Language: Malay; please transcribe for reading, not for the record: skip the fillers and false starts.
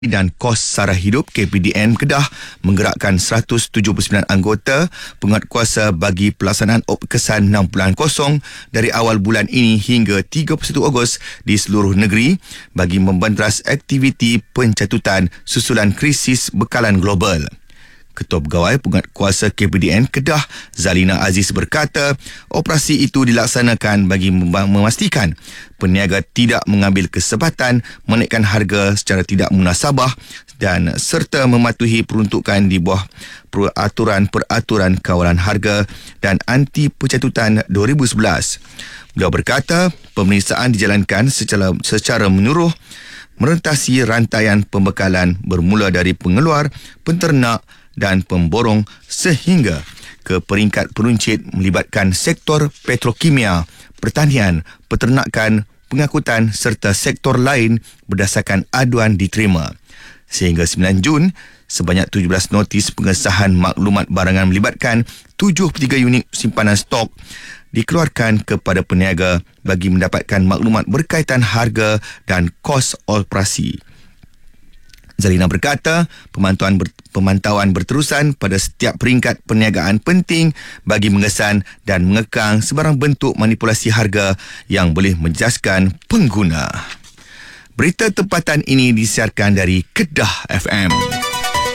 dan kos sara hidup KPDN Kedah menggerakkan 179 anggota penguatkuasa bagi pelaksanaan kesan 6.0 dari awal bulan ini hingga 31 Ogos di seluruh negeri bagi membanteras aktiviti pencatutan susulan krisis bekalan global. Ketua Pegawai Penguatkuasa KPDN Kedah, Zalina Aziz berkata, operasi itu dilaksanakan bagi memastikan peniaga tidak mengambil kesempatan menaikkan harga secara tidak munasabah dan serta mematuhi peruntukan di bawah peraturan kawalan harga dan anti pencatutan 2011. Beliau berkata, pemeriksaan dijalankan secara menyeluruh merentasi rantaian pembekalan bermula dari pengeluar, penternak dan pemborong sehingga ke peringkat peruncit melibatkan sektor petrokimia, pertanian, peternakan, pengangkutan serta sektor lain berdasarkan aduan diterima. Sehingga 9 Jun, sebanyak 17 notis pengesahan maklumat barangan melibatkan 73 unit simpanan stok dikeluarkan kepada peniaga bagi mendapatkan maklumat berkaitan harga dan kos operasi. Zalina berkata, pemantauan berterusan pada setiap peringkat perniagaan penting bagi mengesan dan mengekang sebarang bentuk manipulasi harga yang boleh menjejaskan pengguna. Berita tempatan ini disiarkan dari Kedah FM.